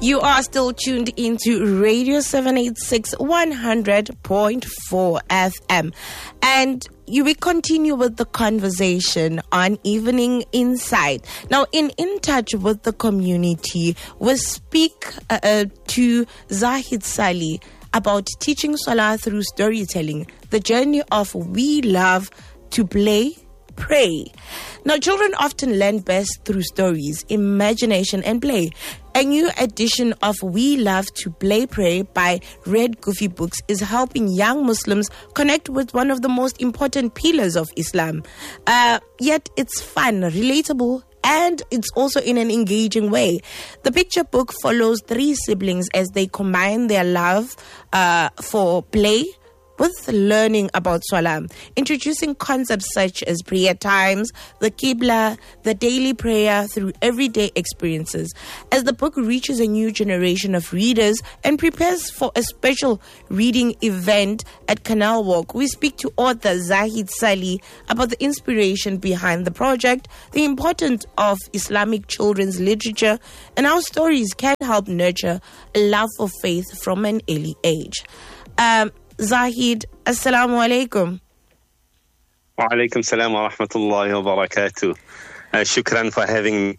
You are still tuned into Radio 786 100.4 FM. And we continue with the conversation on Evening Insight. Now, in Touch with the Community, we speak to Zahid Sali about teaching Salah through storytelling, the journey of we love to play, pray. Now, children often learn best through stories, imagination, and play. A new edition of We Love to Play Pray by Red Goofy Books is helping young Muslims connect with one of the most important pillars of Islam. Yet it's fun, relatable, and it's also in an engaging way. The picture book follows three siblings as they combine their love for play with learning about Salah, introducing concepts such as prayer times, the Qibla, the daily prayer through everyday experiences. As the book reaches a new generation of readers and prepares for a special reading event at Canal Walk, we speak to author Zahid Sali about the inspiration behind the project, the importance of Islamic children's literature, and how stories can help nurture a love for faith from an early age. Zahid, assalamu alaikum. Wa alaikum salam wa rahmatullahi wa barakatuh. Shukran for having me.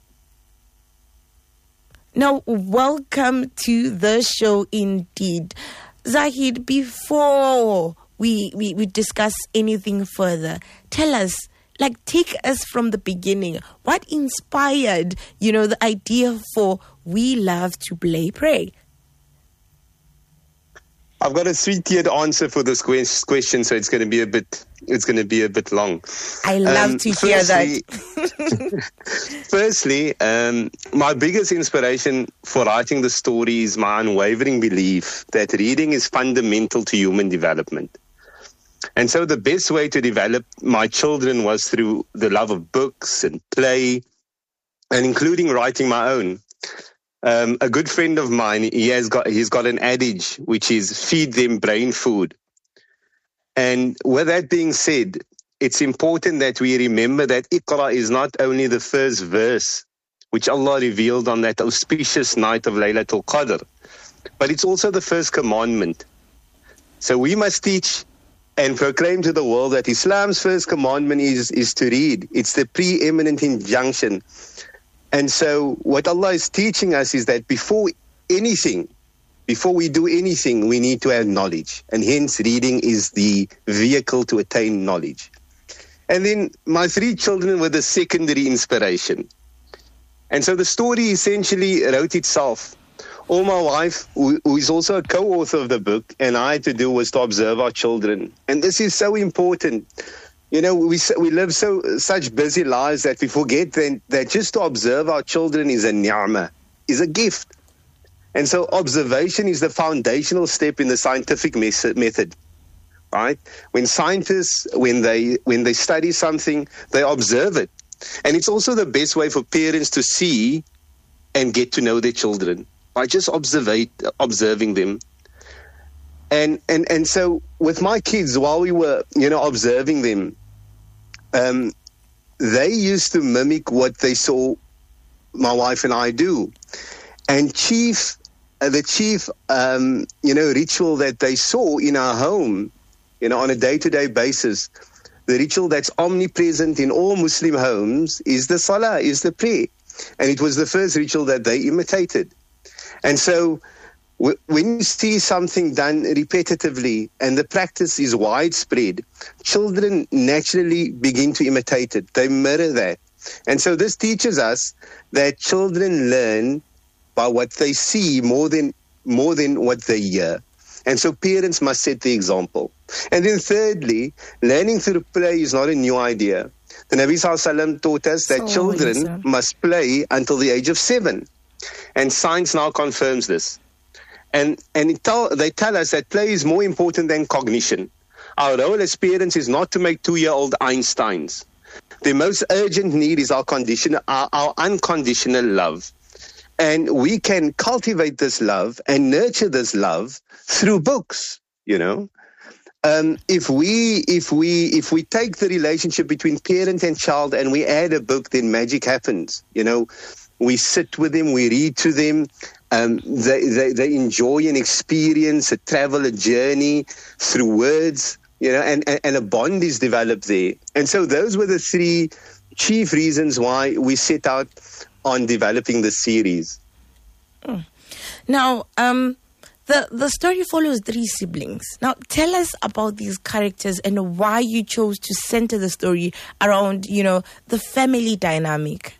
Now, welcome to the show indeed. Zahid, before we discuss anything further, tell us, take us from the beginning. What inspired, the idea for We Love to Play Pray? I've got a three-tiered answer for this question, so it's going to be a bit long. I love to hear that. Firstly, my biggest inspiration for writing the story is my unwavering belief that reading is fundamental to human development. And so the best way to develop my children was through the love of books and play, and including writing my own. A good friend of mine, he's got an adage, which is feed them brain food. And with that being said, it's important that we remember that Iqra is not only the first verse, which Allah revealed on that auspicious night of Laylatul Qadr, but it's also the first commandment. So we must teach and proclaim to the world that Islam's first commandment is to read. It's the preeminent injunction. And so what Allah is teaching us is that before we do anything, we need to have knowledge. And hence reading is the vehicle to attain knowledge. And then my three children were the secondary inspiration. And so the story essentially wrote itself. All my wife, who is also a co-author of the book, and I had to do was to observe our children. And this is so important. We live such busy lives that we forget that just to observe our children is a ni'mah, is a gift. And so observation is the foundational step in the scientific method, right? When scientists, when they study something, they observe it. And it's also the best way for parents to see and get to know their children, by just observing them. And so with my kids, while we were, observing them, they used to mimic what they saw my wife and I do. And the chief, ritual that they saw in our home, on a day-to-day basis, the ritual that's omnipresent in all Muslim homes is the salah, is the prayer. And it was the first ritual that they imitated. And so when you see something done repetitively and the practice is widespread, children naturally begin to imitate it. They mirror that. And so this teaches us that children learn by what they see more than what they hear. And so parents must set the example. And then thirdly, learning through play is not a new idea. The Nabi Sallallahu Alaihi Wasallam taught us that children must play until the age of 7. And science now confirms this. And they tell us that play is more important than cognition. Our role as parents is not to make 2-year-old Einsteins. The most urgent need is our unconditional love. And we can cultivate this love and nurture this love through books, If we take the relationship between parent and child and we add a book, then magic happens. We sit with them, we read to them, They enjoy an experience, a travel, a journey through words, and a bond is developed there. And so those were the three chief reasons why we set out on developing the series. Now, the story follows 3 siblings. Now, tell us about these characters and why you chose to center the story around, the family dynamic.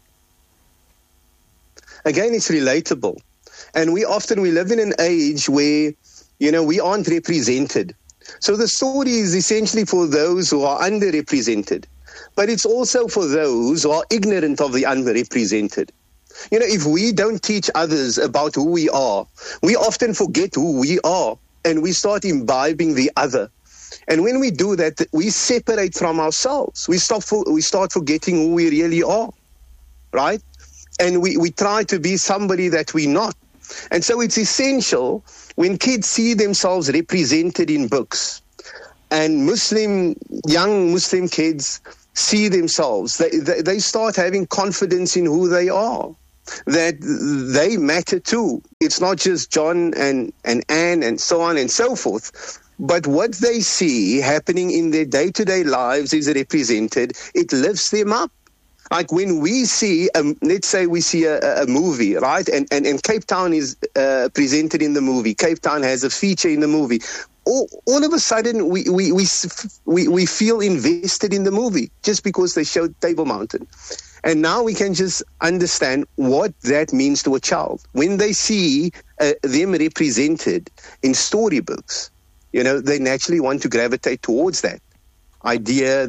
Again, it's relatable. And we live in an age where, we aren't represented. So the story is essentially for those who are underrepresented. But it's also for those who are ignorant of the underrepresented. If we don't teach others about who we are, we often forget who we are and we start imbibing the other. And when we do that, we separate from ourselves. We start forgetting who we really are, right? And we try to be somebody that we're not. And so it's essential when kids see themselves represented in books and young Muslim kids see themselves, they start having confidence in who they are, that they matter too. It's not just John and Anne and so on and so forth. But what they see happening in their day-to-day lives is represented. It lifts them up. Like when we see, let's say we see a movie, right? And Cape Town is presented in the movie. Cape Town has a feature in the movie. All of a sudden, we feel invested in the movie just because they showed Table Mountain. And now we can just understand what that means to a child. When they see them represented in storybooks, they naturally want to gravitate towards that idea,